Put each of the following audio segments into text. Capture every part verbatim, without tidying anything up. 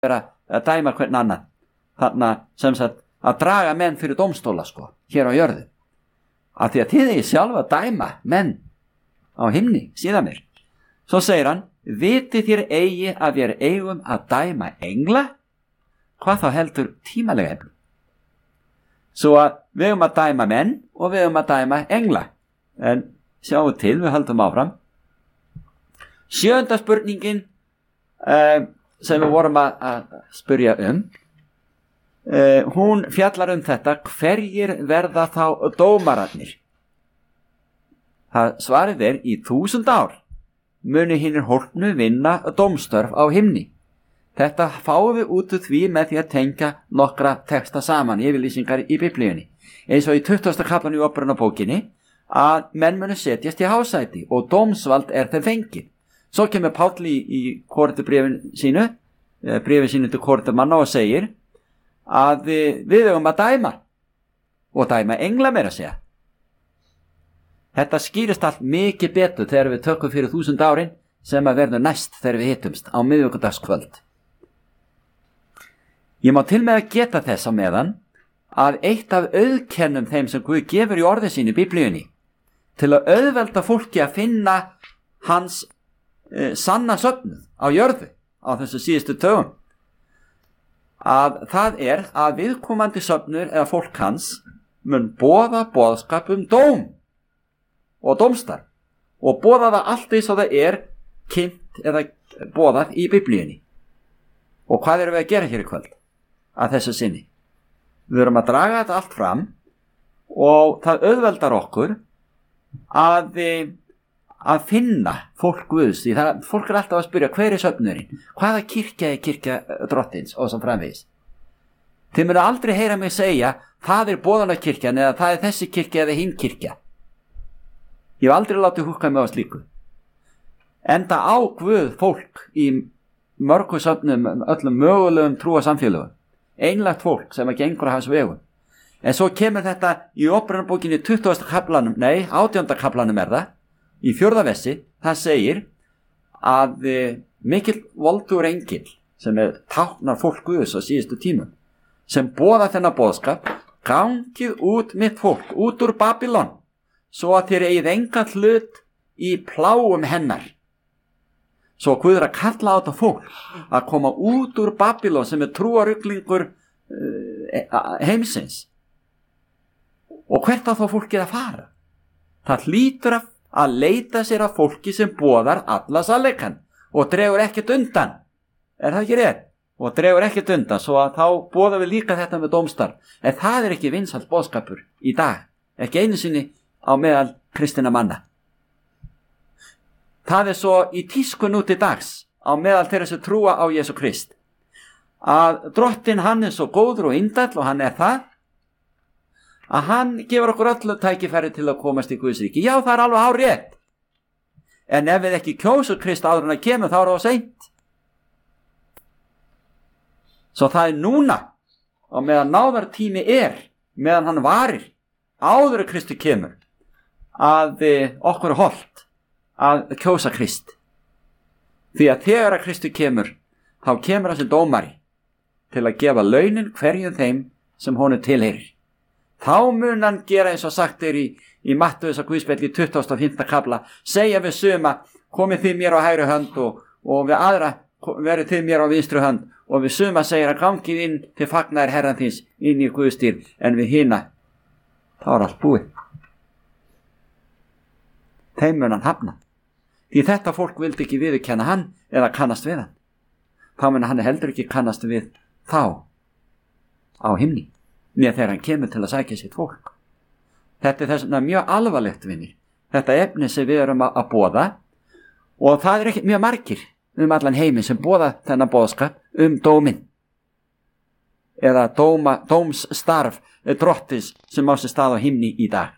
vera að dæma hvern annan, þarna sem sagt að draga menn fyrir dómstóla sko, hér á jörðu, af því að þið er sjálf að dæma menn á himni síðan mér. Svo segir hann, vitið þér eigi að við eigum að dæma engla, hvað þá heldur tímalega efni. Svo að við eigum að dæma menn og við eigum að dæma engla, en sjáum til, við höldum áfram. Sjöunda spurningin uh, sem við vorum að, að spyrja um, uh, hún fjallar um þetta, hverjir verða þá dómararnir? Það svarið er, í þúsund ár muni hinir hólpnu vinna dómstörf á himni. Þetta fáum við út úr því með því að tengja nokkra texta saman, yfirlýsingar í Biblíunni. Eins og í tuttugasta kaflan í Upprunabókinni, að menn munu setjast í hásæti og dómsvald er þeim fengið. Svo kemur Páll í, í Korinthubréfin sínu, bréfin sínu til Korintumanna og segir að við, við eigum að dæma og dæma engla meira að segja. Þetta skýrist allt mikið betur þegar við tökum fyrir þúsund árin sem að verður næst þegar við hittumst á miðvikudagskvöld. Ég má til með að geta þess á meðan að eitt af auðkennum þeim sem Guð gefur í orði sínu í Biblíunni til að auðvelda fólki að finna hans e, sanna söfnuð á jörðu á þessu síðustu tögum, að það er að viðkomandi söfnur eða fólk hans mun boða boðskap um dóm og dómstarf og boða það allt eins og það er kynnt eða boðað í Biblíunni. Og hvað erum við að gera hér í kvöld að þessu sinni? Við erum að draga þetta allt fram og það auðveldar okkur að, að finna fólk Guðs. Því það, fólk er alltaf að spyrja, hver er söfnurinn? Hvaða kirkja er kirkja drottins og svo framvegis? Þið munu aldrei heyra mig segja, það er boðanakirkjan eða það er þessi kirkja eða hinn kirkja. Ég hef aldrei látið húkka mig á slíku. Enda á Guð fólk í mörgu söfnum, öllum mögulegum trúa samfélögum. Einlægt fólk sem að gengur að hans vegum. En svo kemur þetta í Upprunabókinni tuttugasta kaflanum, nei, átjánda kaflanum er það, í fjórða versi, það segir að e, mikill voldugur engill sem er táknar fólk Guðs á síðustu tímum, sem boða þennan boðskap, gangið út mitt fólk, út úr Babylon, svo að þér eigið engan hlut í pláum hennar. Svo Guð er að kalla á þetta fólk að koma út úr Babylon sem er trúaruglingur uh, heimsins. Og hvert á þá fólkið að fara? Það hlýtur að leita sér að fólki sem boðar alla sannleikann og dregur ekkert undan. Er það ekki rétt? Og dregur ekkert undan, svo að þá boðum við líka þetta með dómstarf. En það er ekki vinsæll boðskapur í dag, ekki einu sinni á meðal kristinna manna. Það er svo í tísku nú til dags á meðal þeirra sem trúa á Jesú Krist að drottinn hann er svo góður og indæll og hann er það að hann gefur okkur öllu tækifæri til að komast í Guðs ríki. Já, það er alveg hárrétt. En ef við ekki kjósum Krist áður en að kemur, þá er það seint. Svo það er núna á meðan náðartími er, meðan hann varir áður að Kristi kemur, að okkur er hollt að kjósa Krist. Því að þegar að Kristi kemur, þá kemur hann sem dómari til að gefa launin hverjum þeim sem honum tilheyrir. Þá mun hann gera eins og sagt er í, í Mattheusar Guðspjalli í tuttugasta og fimmta kafla, segja við suma, komið þið mér á hægri hönd og, og við aðra verið þið mér á vinstri hönd, og við suma segir að gangið inn til fagnaðir herran þins inn í Guðstýr, en við hina, þá er allt búið. Þeim mun hann hafna. Því þetta fólk vildi ekki viðurkenna hann eða kannast við hann. Þá mun hann heldur ekki kannast við þá á himni, með þegar hann kemur til að sækja sitt fólk. Þetta er þess vegna mjög alvarlegt, vinir. Þetta efni sem við erum að boða, og það er ekki mjög margir um allan heiminn sem boða þennan boðskap um dóminn eða dóma, dómsstarf drottins sem á sér stað á himni í dag.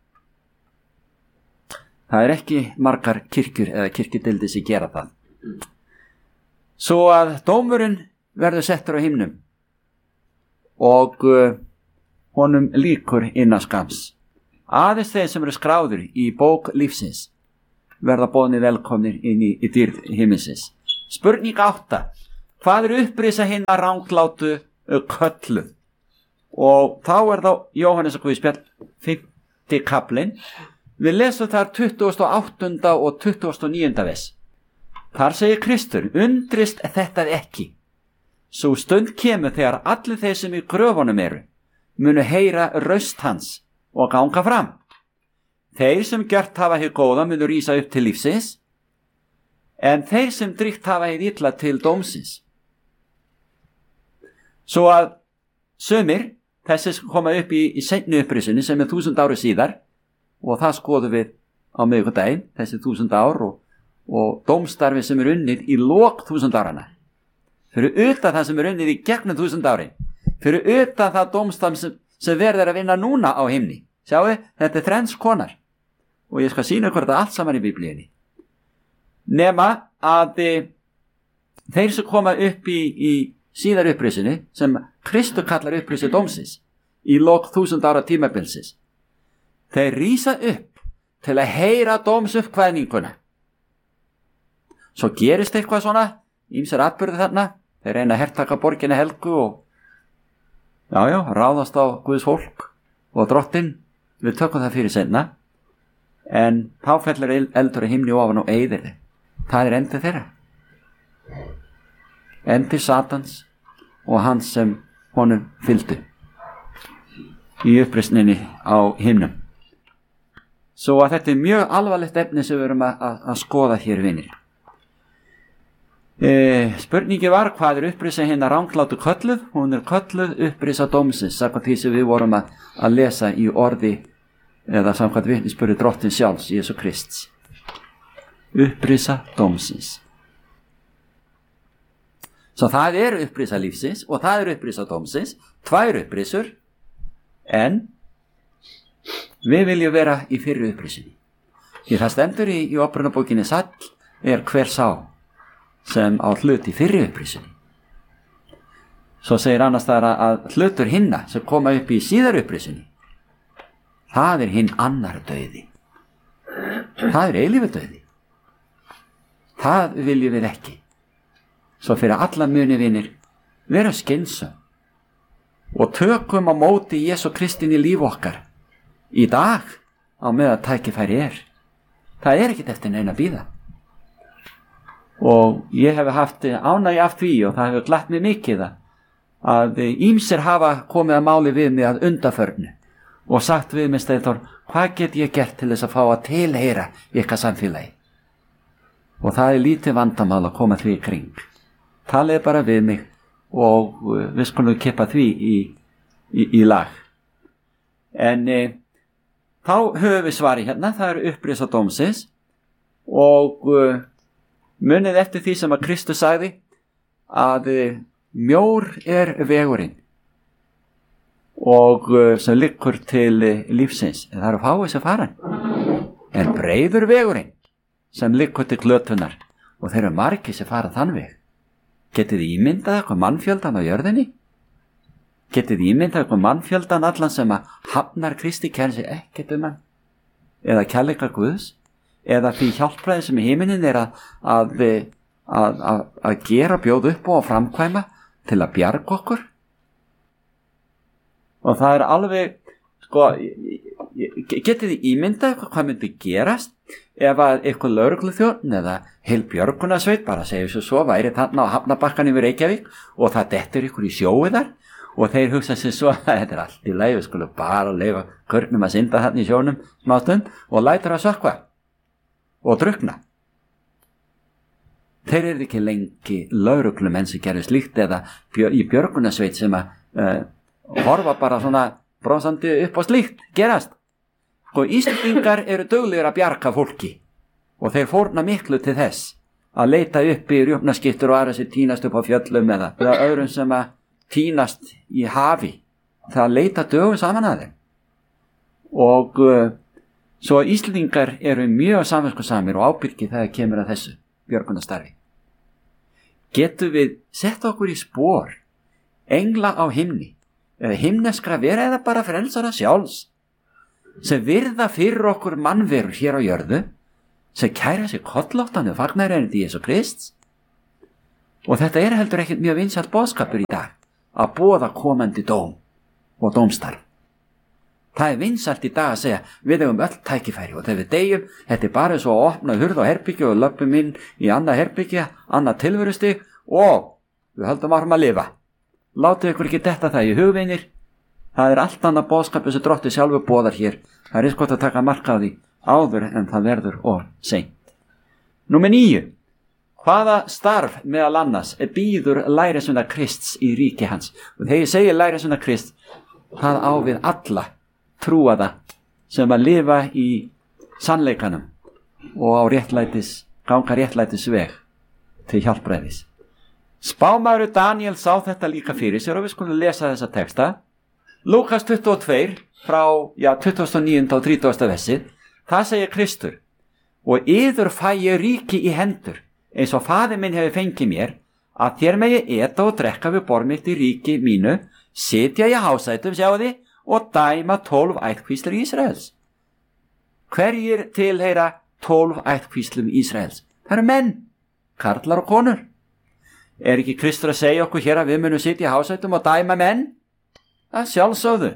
Það er ekki margar kirkjur eða kirkjudeildir sem gera það. Svo að dómurinn verður settur á himnum og uh, honum líkur innan skams. Aðeins þeir sem eru skráður í bók lífsins verða boðnir velkomnir inn í, í dýrð himinsins. Spurning átta. hvað er upprisa hinna ranglátu kölluð? Og þá er þá Jóhannesar guðspjall fimmti kaplinn. Við lesum þar tuttugasta og áttunda og tuttugasta og níunda vers. Þar segir Kristur: undrist þetta ekki. Sú stund kemur þegar allir þeir sem í gröfunum eru munu heyra raust hans og ganga fram. Þeir sem gjört hafa hið góða munu rísa upp til lífsins, en þeir sem drygt hafa hið illa til dómsins. Svo að sumir, þessi sem koma upp í, í seinni upprisunni sem er þúsund ári síðar, og það skoðum við á miðvikudaginn, þessi þúsund ár og, og dómstarfi sem er unnið í lok þúsund árana. Fyrir utan það sem er unnið í gegnum þúsund ári, fyrir utan það dómstarfi sem, sem verður að vinna núna á himni. Sjáu, þetta er þrenns konar, og ég skal sýna ykkur þetta allt saman í Biblíunni. Nema að e, þeir sem koma upp í, í síðar upprisunni, sem Kristur kallar upprisu dómsins, í lok þúsund ára tímabilsins, þeir rísa upp til að heyra dómsuppkvæðninguna. Svo gerist eitthvað svona, ýmsir atburðir þarna, þeir reyna að hertaka borginni Helgu og já, já, ráðast á Guðs fólk og drottinn, við tökum það fyrir seinna, en þá fellur eldur í himni ofan og eyðir þeir. Það er endið þeirra. Endið Satans og hans sem honum fylgdu í uppreisninni á himnum. Svo að þetta er mjög alvarlegt efni sem við erum að, að, að skoða hér, vinir. E, spurningi var, hvað er upprisa hérna ranglátu kölluð? Hún er kölluð upprisa dómsins, samkvæmt því sem við vorum að, að lesa í orði eða samkvæmt vitnisburði drottins sjálfs, Jesú Krists. Upprisa dómsins. Svo það er upprisa lífsins og það er upprisa dómsins, tvær upprisur, en við viljum vera í fyrri upprisinni. Því það stendur í, í opnunarbókinni Sæll er hver sá sem á hlut í fyrri upprisinni. Svo segir annars þar að hlutur hinna sem koma upp í síðar upprisinni, það er hinn annar dauði. Það er eilífur dauði. Það viljum við ekki. Svo fyrir alla muni, vinir, vera skynsöm og tökum á móti Jesú Kristin í líf okkar í dag á meðan tækifæri er. Það er ekkert eftir neina að bíða. Og ég hef haft ánægju af því og það hefur glatt mig mikið að ýmsir hafa komið að máli við mig að undanförnu og sagt við mig, Steinþór, hvað get ég gert til þess að fá að tilheyra ykkar samfélagi? Og það er lítið vandamál að koma því í kring. Talið bara við mig og við skulum kippa því í, í, í lag. En e, þá höfum við svari hérna, það eru upprisa dómsins og e, munið eftir því sem að Kristus sagði að e, mjór er vegurinn og e, sem liggur til e, lífsins, en það eru fáið sem fara, en breiður vegurinn sem liggur til glötunar og þeir eru margir sem fara þann veg. Getið þið ímyndað eitthvað mannfjöldan á jörðinni? Getið þið ímyndað eitthvað mannfjöldan allan sem að hafnar Kristi, kæri sig ekkert um hann, eða kærleika Guðs, eða því hjálpræði sem í himinin er að, að, að, að, að gera, bjóð upp og framkvæma til að bjarga okkur? Og það er alveg, sko, getið þið ímyndað eitthvað hvað myndi gerast ef að eitthvað lögregluþjónn eða heil björgunarsveit, bara segjum svo svo, væri þarna á hafnabakkanum við Reykjavík og það dettur ykkur í sjóið þar og þeir hugsa sér svo að þetta er allt í lagi, við skulum bara leifa körnum að synda þarna í sjónum smástund og lætur að sökkva og drukna. Þeir eru ekki lengi lögreglumenn sem gerðu slíkt eða björ, í björgunarsveit sem að uh, horfa bara svona brosandi upp á slíkt gerast. Og Íslendingar eru duglegir að bjarga fólki og þeir fórna miklu til þess að leita upp í rjúpnaskittur og aðra sem tínast upp á fjöllum eða, eða öðrum sem að tínast í hafi. Það leita dögum saman að þeim. Og uh, svo Íslendingar eru mjög samviskusamir og ábyrgir þegar kemur að þessu björgunarstarfi. Getum við sett okkur í spor engla á himni eða himneskra vera eða bara frelsara sjálfs sem virða fyrir okkur mannverur hér á jörðu, sem kæra sig kollóttan og fagnar erindi Jesú Krists? Og þetta er heldur ekkert mjög vinsæll boðskapur í dag, að boða komandi dóm og dómstarf. Það er vinsælt í dag að segja, við hefum öll tækifæri og þegar við deyjum, þetta er bara svo að opna hurð á herbyggju og löpum inn í annað herbyggja, annað tilverustig og við höldum áfram að lifa. Látið ykkur ekki detta það í hugveinir. Það er allt annað boðskapur sem Drottinn sjálfur boðar hér. Það er eins gott að taka marka á því áður en það verður of seint. Númer níu. Hvaða starf meðal annars býður lærisveinar Krists í ríki hans? Og þegar ég segi lærisveinar Krist, það á við alla trúaða sem að lifa í sannleikanum og á réttlætis, ganga réttlætis veg til hjálpræðis. Spámaður Daniel sá þetta líka fyrir sér og við skulum lesa þessa texta. Lúkas tuttugu og tvö frá já, tuttugasta og níunda og þrítugasta versið. Það segir Kristur: og yður fæ ég ríki í hendur, eins og faðir minn hefur fengið mér, að þér megi eta og drekka við borð mitt í ríki mínu, sitja í hásætum, sjáu þið, og dæma tólf ættkvíslar Ísraels. Hverjir tilheyra tólf ættkvíslum Ísraels? Það eru menn, karlar og konur. Er ekki Kristur að segja okkur hér að við munum sitja í hásætum og dæma menn? Það sjálfsögðu.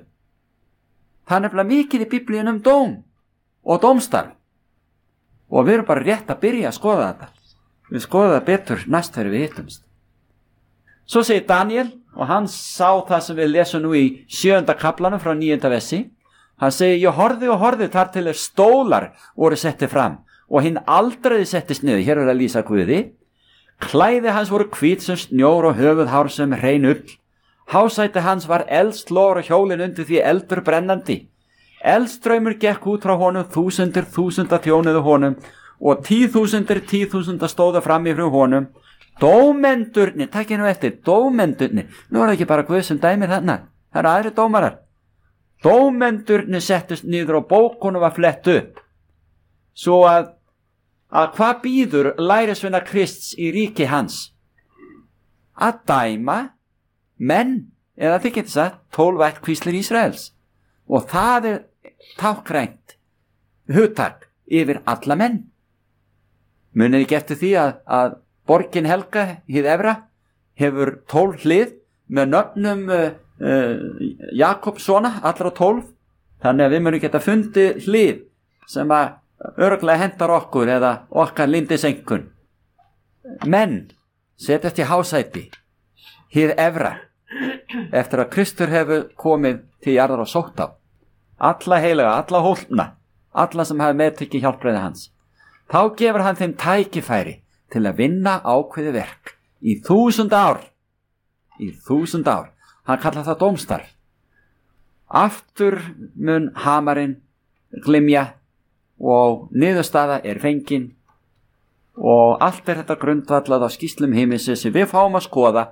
Það er nefnilega mikið í Biblíunum um dóm og dómstarf. Og við erum bara rétt að byrja að skoða þetta. Við skoðum það betur næst þegar við hittumst. Svo segir Daniel, og hann sá það sem við lesum nú í sjöunda kaflanum frá níunda versi. Hann segir, ég horfði og horfði þar til er stólar voru settið fram og hinn aldraði settist niður. Hér er að lýsa Guði. Klæði hans voru hvít sem snjór og höfuðhár sem hrein ull. Hásæti hans var eldslór og hjólin undir því eldur brennandi. Eldstraumur gekk út frá honum, þúsundir þúsunda þjónuðu honum og tíðþúsundir tíðþúsunda stóðu fram í frá honum. Dómendurnir, takk ég nú eftir, dómendurnir, nú er það ekki bara Guð sem dæmir þarna, það eru aðri dómarar. Dómendurnir settust niður og bókunum var flett upp. Svo að, að hvað býður lærisveinar Krists í ríki hans? Að dæma menn, eða þið getur sagt, tólf ættkvíslir Ísraels. Og það er tákgrænt hugtak yfir alla menn. Munið ekki eftir því að, að borgin Helga, hið efra, hefur tólf hlið með nöfnum uh, uh, Jakobssona, allra tólf. Þannig að við munum geta fundið hlið sem að örugglega hentar okkur eða okkar lindisenkun. Menn setjast í hásæti, hið efra, eftir að Kristur hefur komið til jarðar og sótt á. Alla heilaga, alla hólpna, alla sem hafa meðtekið hjálpræði hans. Þá gefur hann þeim tækifæri til að vinna ákveði verk í þúsund ár. Í þúsund ár. Hann kallar það dómstarf. Aftur mun hamarinn glymja og niðurstaða er fengin og allt er þetta grundvallað á skýrslum himinsins sem við fáum að skoða.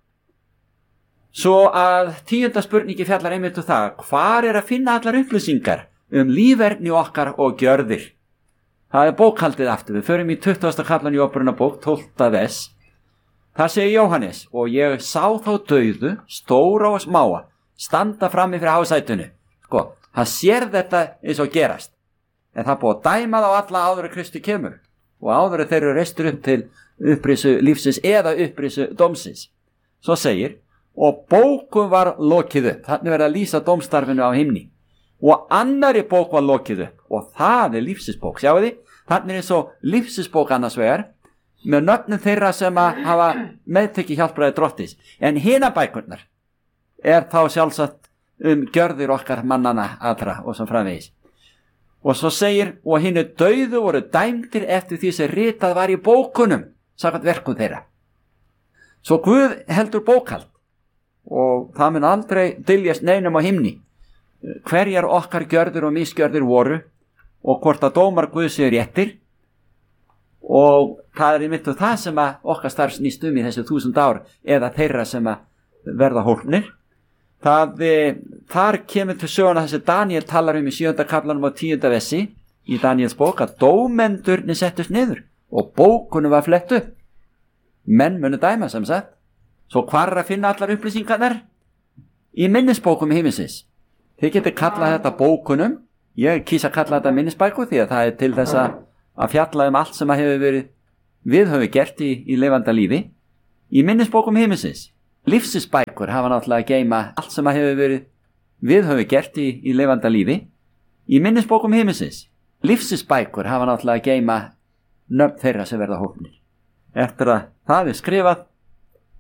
Svo að tíunda spurningi fjallar einmitt um það, hvar er að finna allar upplýsingar um líferni okkar og gjörðir? Það er bókhaldið aftur, við förum í tuttugasta kaflan í Óperunarbók, tólfta vers. Það segir Jóhannes, og ég sá þá dauðu, stóra og smáa, standa frammi fyrir hásætunu. Sko, hann sér þetta eins og gerast, en það búið að dæma þá alla áður að Kristi kemur, og áður að þeir eru reistur upp til upprisu lífsins eða upprisu dómsins. Svo segir, og bókum var lokið upp, þannig verið að lýsa dómstarfinu á himni, og annari bók var lokið upp, og það er lífsins-bók, sjáu þið, þannig er eins og lífsins-bók annars vegar, með nöfnum þeirra sem að hafa meðtekið hjálpræði Drottis, en hina bækurnar er þá sjálfsagt um gjörðir okkar mannana allra og sem framvegis. Og svo segir, og hinu dauðu voru dæmdir eftir því sem ritað var í bókunum, samkvæmt verkum þeirra. Svo Guð heldur bókhald, og það mun aldrei dyljast neinum á himni hverjar okkar gjörðir og misgjörðir voru og hvort að dómar Guðs séu réttir, og það er einmitt það sem að okkar starf snýst um í þessu þúsund ár eða þeirra sem að verða hólpnir. Það, þar kemur til söguna þessi Daniel talar um í sjöunda kaflanum og tíunda versi í Daniels bók að dómendurnir settust niður og bókunum var flett upp. Menn munu dæma sem sagt. Svo hvar er að finna allar upplýsingarnar? Í minnisbókum himinsins. Þið getur kallað þetta bókunum. Ég kýsa að kalla þetta minnisbæku því að það er til þess að, að fjalla um allt sem að hefur verið við höfum gert í, í lifanda lífi. Í minnisbókum himinsins, lífsins-bækur hafa náttúrulega að geyma allt sem að hefur verið við höfum gert í, í lifanda lífi. Í minnisbókum himinsins, lífsins-bækur hafa náttúrulega að geyma nöfn þeirra sem verða hópnir. Eftir að það er skrifað,